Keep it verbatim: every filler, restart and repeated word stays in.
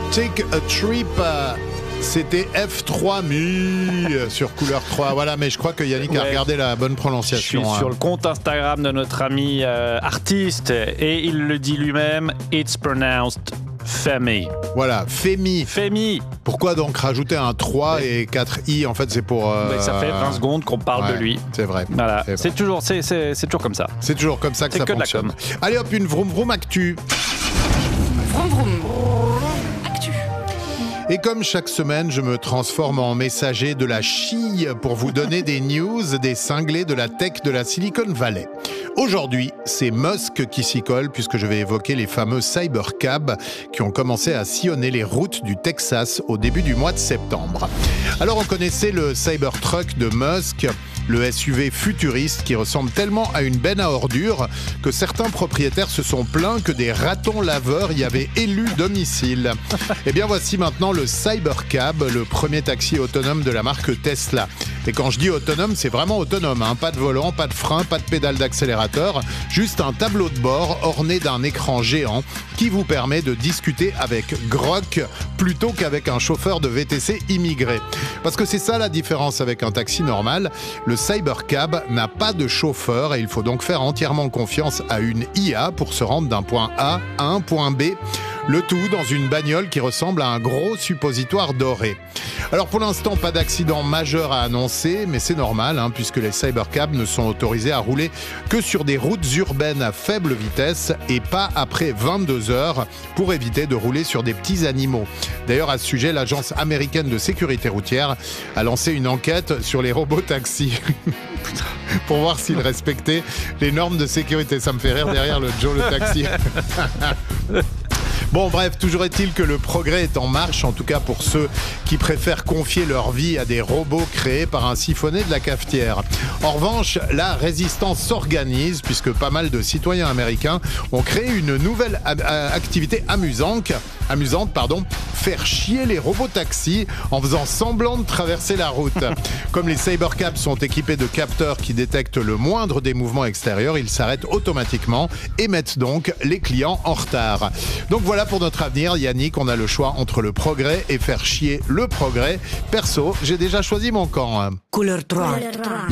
Take a Trip. C'était F trois Mi sur Couleur trois. Voilà, mais je crois que Yannick a Ouais. regardé la bonne prononciation. Je suis hein. sur le compte Instagram de notre ami euh, artiste et il le dit lui-même, it's pronounced Femi. Voilà, Femi. Femi. Pourquoi donc rajouter un trois et quatre i? En fait, c'est pour... euh, Mais ça fait vingt secondes qu'on parle ouais, de lui. C'est vrai. Voilà, C'est vrai. c'est toujours, c'est, c'est, c'est toujours comme ça. C'est toujours comme ça que C'est ça que de la fonctionne. com. Allez hop, une vroom vroom actu. Vroom vroom. Actu. Et comme chaque semaine, je me transforme en messager de la chille pour vous donner des news des cinglés de la tech de la Silicon Valley. Aujourd'hui, c'est Musk qui s'y colle puisque je vais évoquer les fameux cybercabs qui ont commencé à sillonner les routes du Texas au début du mois de septembre. Alors on connaissait le Cybertruck de Musk, le S U V futuriste qui ressemble tellement à une benne à ordures que certains propriétaires se sont plaints que des ratons laveurs y avaient élu domicile. Et bien voici maintenant le Cybercab, le premier taxi autonome de la marque Tesla. Et quand je dis autonome, c'est vraiment autonome, hein. Pas de volant, pas de frein, pas de pédale d'accélérateur, juste un tableau de bord orné d'un écran géant qui vous permet de discuter avec Grok plutôt qu'avec un chauffeur de V T C immigré. Parce que c'est ça la différence avec un taxi normal, le Cybercab n'a pas de chauffeur et il faut donc faire entièrement confiance à une I A pour se rendre d'un point A à un point B. Le tout dans une bagnole qui ressemble à un gros suppositoire doré. Alors pour l'instant, pas d'accident majeur à annoncer, mais c'est normal hein, puisque les cybercabs ne sont autorisés à rouler que sur des routes urbaines à faible vitesse et pas après vingt-deux heures pour éviter de rouler sur des petits animaux. D'ailleurs, à ce sujet, l'agence américaine de sécurité routière a lancé une enquête sur les robots taxis pour voir s'ils respectaient les normes de sécurité. Ça me fait rire derrière le Joe le taxi. Bon bref, toujours est-il que le progrès est en marche, en tout cas pour ceux qui préfèrent confier leur vie à des robots créés par un siphonnet de la cafetière. En revanche, la résistance s'organise puisque pas mal de citoyens américains ont créé une nouvelle a- activité amusante, amusante pardon, faire chier les robots taxis en faisant semblant de traverser la route. Comme les cybercabs sont équipés de capteurs qui détectent le moindre des mouvements extérieurs, ils s'arrêtent automatiquement et mettent donc les clients en retard. Donc voilà pour notre avenir, Yannick, on a le choix entre le progrès et faire chier le progrès. Perso, j'ai déjà choisi mon camp. Couleur trois.